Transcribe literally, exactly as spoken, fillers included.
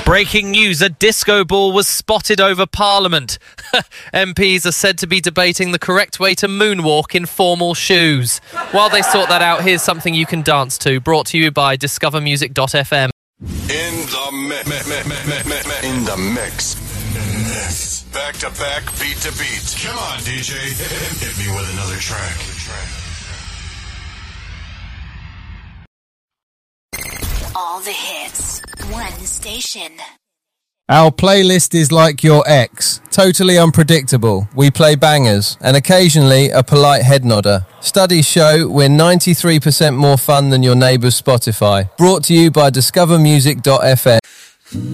Breaking news, a disco ball was spotted over Parliament. M Ps are said to be debating the correct way to moonwalk in formal shoes. While they sort that out, here's something you can dance to, brought to you by discover music dot f m. In the mix. In the mix. Mix. Back to back, beat to beat. Come on, D J. Hit me with another track. All the hits. One station. Our playlist is like your ex. Totally unpredictable. We play bangers and occasionally a polite head nodder. Studies show we're ninety-three percent more fun than your neighbour's Spotify. Brought to you by discover music dot f m.